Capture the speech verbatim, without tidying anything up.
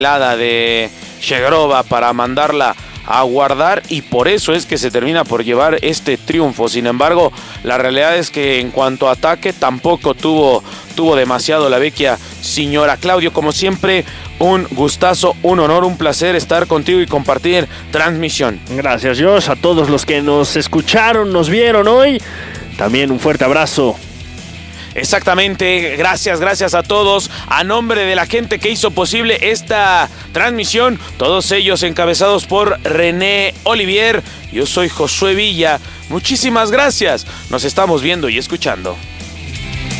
helada de Shegrova para mandarla a guardar, y por eso es que se termina por llevar este triunfo. Sin embargo, la realidad es que en cuanto a ataque tampoco tuvo, tuvo demasiado la vecchia señora. Claudio, como siempre, un gustazo, un honor, un placer estar contigo y compartir transmisión. Gracias, Josh, a todos los que nos escucharon, nos vieron hoy. También un fuerte abrazo. Exactamente, gracias, gracias a todos, a nombre de la gente que hizo posible esta transmisión, todos ellos encabezados por René Olivier. Yo soy Josué Villa, muchísimas gracias, nos estamos viendo y escuchando.